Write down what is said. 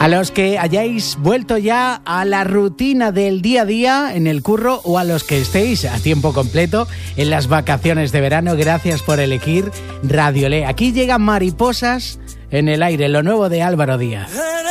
A los que hayáis vuelto ya a la rutina del día a día en el curro o a los que estéis a tiempo completo en las vacaciones de verano, gracias por elegir Radio Le. Aquí llegan Mariposas en el aire, lo nuevo de Álvaro Díaz.